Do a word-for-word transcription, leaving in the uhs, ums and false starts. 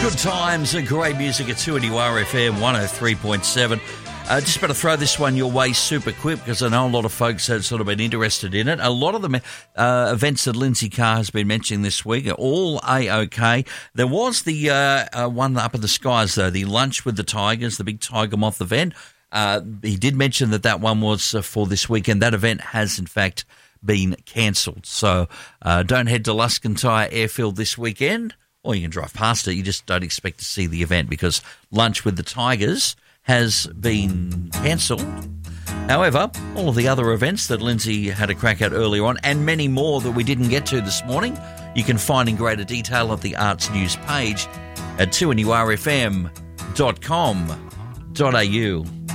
Good times and great music at two N U R F M one oh three point seven. Uh, just better throw this one your way super quick because I know a lot of folks have sort of been interested in it. A lot of the uh, events that Lindsay Carr has been mentioning this week are all A-OK. There was the uh, uh, one up in the skies, though, the Lunch with the Tigers, the big Tiger Moth event. Uh, he did mention that that one was uh, for this weekend. That event has, in fact, been cancelled. So uh, don't head to Luscantire Airfield this weekend, or you can drive past it. You just don't expect to see the event because Lunch with the Tigers has been cancelled. However, all of the other events that Lindsay had a crack at earlier on, and many more that we didn't get to this morning, you can find in greater detail at the Arts News page at two N U R F M dot com dot A U.